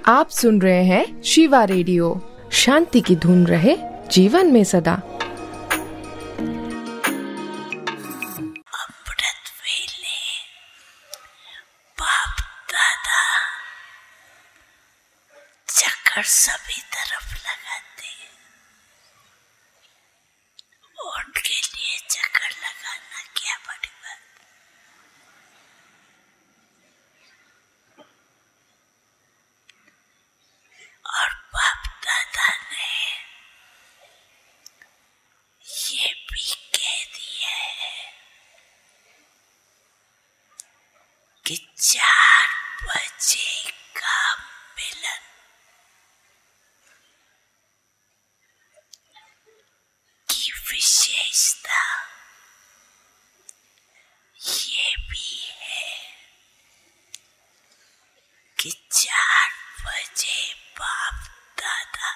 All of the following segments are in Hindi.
आप सुन रहे हैं शिवा रेडियो। शांति की धुन रहे जीवन में सदा। अमृत वेले बाप दादा चक्कर सभी तरफ लगाते हैं। उनके लिए चक्कर लगाना क्या बड़ी बात। और बाप दादा ने ये भी कह दिया है कि 4 बजे का मिलन की विशेषता ये भी है कि 4 बजे बाप दादा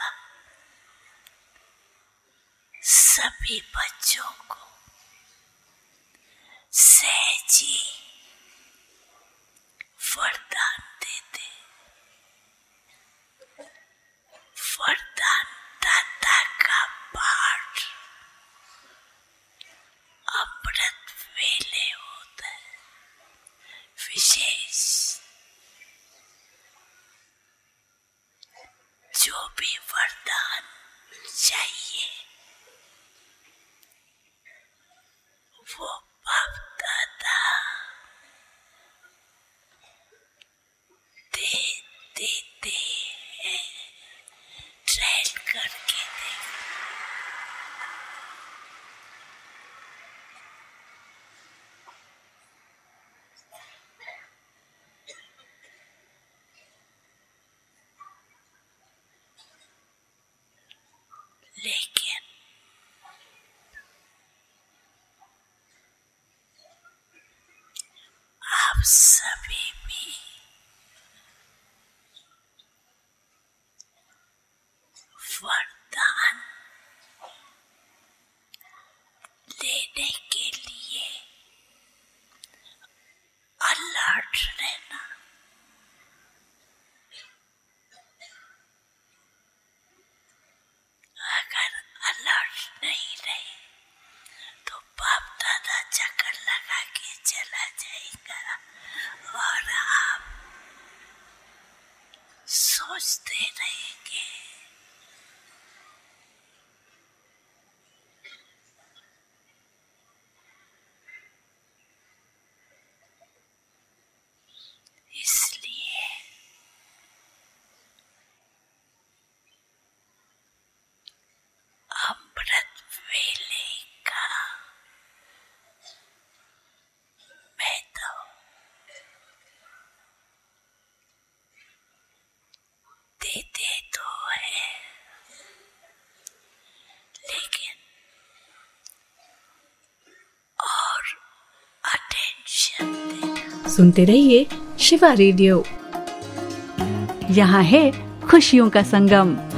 सभी बच्चों को सहजी वरदान देते। वरदान दाता का पाठ अमृत वेले होता है विशेष। जो भी वरदान चाहिए वो बाप दादा दे देते हैं। ट्रेन करके देख। लेकिन आप सभी भी वरदान लेने के लिए अलर्ट रहना। अगर अलर्ट नहीं रहे तो बाप दादा चक्कर लगा के चला जाएगा और आप सोचते रहेंगे। इसलिए अमृत वेले का मैं तो देते तो है लेकिन और अटेंशन देना। सुनते रहिए शिवा रेडियो। यहाँ है खुशियों का संगम।